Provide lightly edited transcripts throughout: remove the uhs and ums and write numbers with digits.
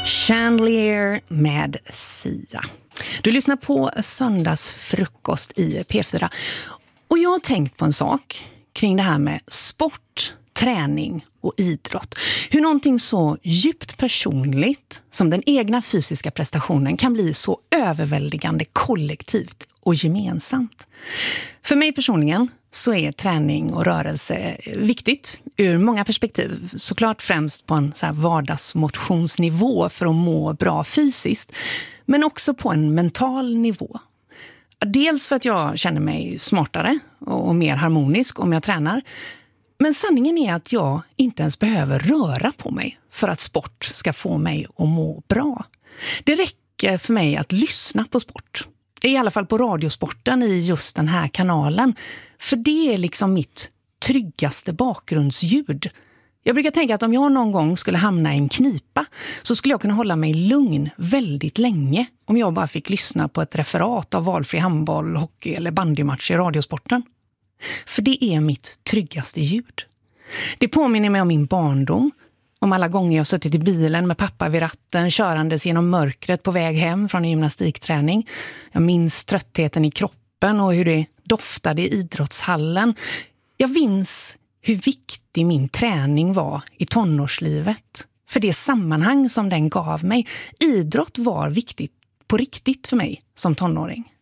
Chandelier med Sia. Du lyssnar på Söndagsfrukost i P4. Och jag har tänkt på en sak kring det här med sport, träning och idrott. Hur någonting så djupt personligt som den egna fysiska prestationen kan bli så överväldigande kollektivt och gemensamt. För mig personligen så är träning och rörelse viktigt ur många perspektiv. Såklart främst på en så här vardagsmotionsnivå för att må bra fysiskt, men också på en mental nivå. Dels för att jag känner mig smartare och mer harmonisk om jag tränar. Men sanningen är att jag inte ens behöver röra på mig för att sport ska få mig att må bra. Det räcker för mig att lyssna på sport. I alla fall på radiosporten i just den här kanalen. För det är liksom mitt tryggaste bakgrundsljud. Jag brukar tänka att om jag någon gång skulle hamna i en knipa så skulle jag kunna hålla mig lugn väldigt länge om jag bara fick lyssna på ett referat av valfri handboll, hockey eller bandymatch i radiosporten. För det är mitt tryggaste ljud. Det påminner mig om min barndom, om alla gånger jag suttit i bilen med pappa vid ratten körandes genom mörkret på väg hem från en gymnastikträning. Jag minns tröttheten i kroppen och hur det doftade i idrottshallen. Jag minns hur viktig min träning var i tonårslivet. För det sammanhang som den gav mig. Idrott var viktigt på riktigt för mig som tonåring.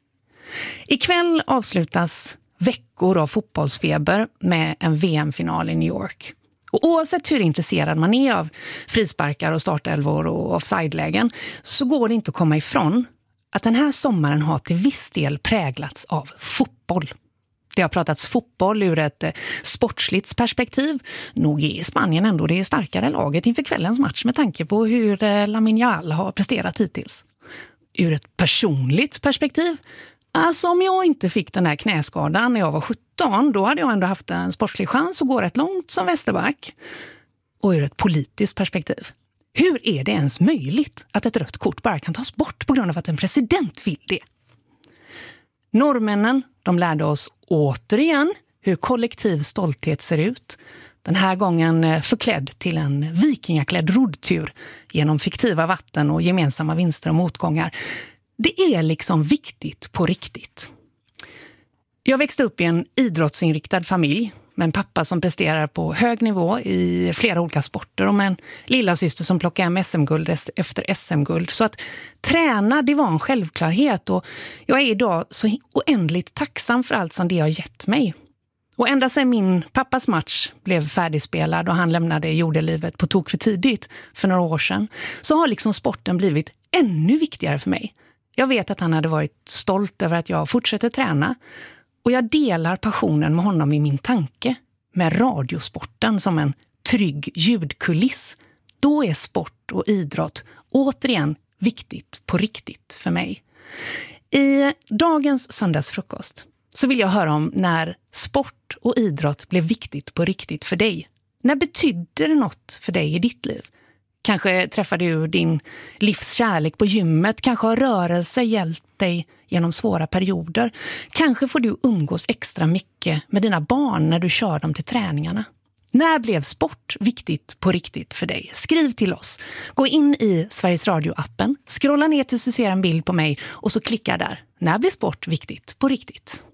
Ikväll avslutas veckor av fotbollsfeber med en VM-final i New York. Och oavsett hur intresserad man är av frisparkar och startelvor och offside-lägen så går det inte att komma ifrån att den här sommaren har till viss del präglats av fotboll. Det har pratats fotboll ur ett sportsligt perspektiv. Nog är Spanien ändå det starkare laget inför kvällens match med tanke på hur Lamine Yamal har presterat hittills. Ur ett personligt perspektiv, alltså om jag inte fick den här knäskadan när jag var 17, då hade jag ändå haft en sportslig chans att gå rätt långt som vänsterback. Och ur ett politiskt perspektiv, hur är det ens möjligt att ett rött kort bara kan tas bort på grund av att en president vill det? Norrmännen, de lärde oss återigen hur kollektiv stolthet ser ut. Den här gången förklädd till en vikingaklädd roddtur genom fiktiva vatten och gemensamma vinster och motgångar. Det är liksom viktigt på riktigt. Jag växte upp i en idrottsinriktad familj med en pappa som presterar på hög nivå i flera olika sporter och med en lilla syster som plockade hem SM-guld efter SM-guld. Så att träna, det var en självklarhet och jag är idag så oändligt tacksam för allt som det har gett mig. Och ända sedan min pappas match blev färdigspelad och han lämnade jordelivet på tok för tidigt för några år sedan så har liksom sporten blivit ännu viktigare för mig. Jag vet att han hade varit stolt över att jag fortsätter träna och jag delar passionen med honom i min tanke med radiosporten som en trygg ljudkuliss. Då är sport och idrott återigen viktigt på riktigt för mig. I dagens söndagsfrukost så vill jag höra om när sport och idrott blev viktigt på riktigt för dig. När betydde det något för dig i ditt liv? Kanske träffade du din livskärlek på gymmet. Kanske har rörelse hjälpt dig genom svåra perioder. Kanske får du umgås extra mycket med dina barn när du kör dem till träningarna. När blev sport viktigt på riktigt för dig? Skriv till oss. Gå in i Sveriges Radio-appen. Scrolla ner tills du ser en bild på mig och så klicka där. När blev sport viktigt på riktigt?